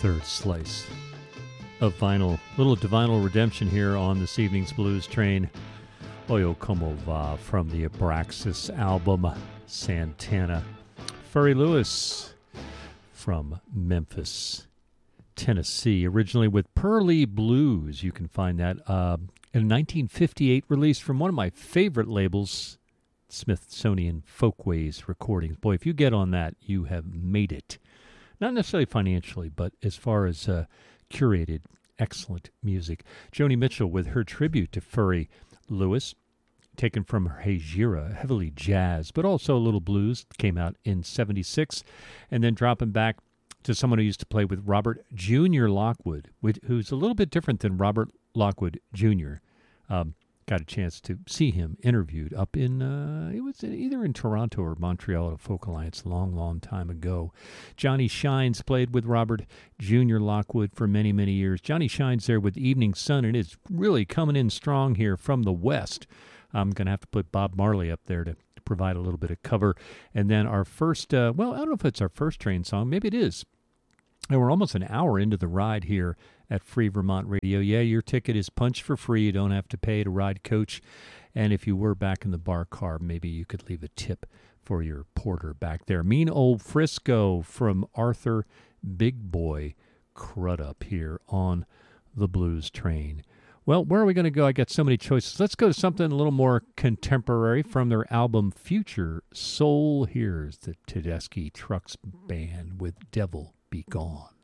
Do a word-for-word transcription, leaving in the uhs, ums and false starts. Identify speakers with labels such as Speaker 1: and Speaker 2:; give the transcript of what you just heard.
Speaker 1: third slice of vinyl. Little Divinal Redemption here on this evening's Blues Train. Oyo Como Va from the Abraxas album Santana. Furry Lewis from Memphis, Tennessee, originally with Pearly Blues. You can find that uh, in a nineteen fifty-eight release from one of my favorite labels, Smithsonian Folkways Recordings. Boy, if you get on that, you have made it. Not necessarily financially, but as far as uh, curated, excellent music. Joni Mitchell with her tribute to Furry Lewis, taken from her Hejira, heavily jazz, but also a little blues, came out in seventy-six, and then dropping back to someone who used to play with Robert Junior Lockwood, which, who's a little bit different than Robert Lockwood Junior Um, got a chance to see him interviewed up in, uh, it was either in Toronto or Montreal at Folk Alliance a long, long time ago. Johnny Shines played with Robert Junior Lockwood for many, many years. Johnny Shines there with Evening Sun, and is really coming in strong here from the West. I'm going to have to put Bob Marley up there to provide a little bit of cover. And then our first, uh, well, I don't know if it's our first train song. Maybe it is. And we're almost an hour into the ride here at Free Vermont Radio. Yeah, your ticket is punched for free. You don't have to pay to ride coach. And if you were back in the bar car, maybe you could leave a tip for your porter back there. Mean Old Frisco from Arthur Big Boy Crudup here on the Blues Train. Well, where are we going to go? I got so many choices. Let's go to something a little more contemporary from their album Future Soul. Here's the Tedeschi Trucks Band with Devil Be Gone.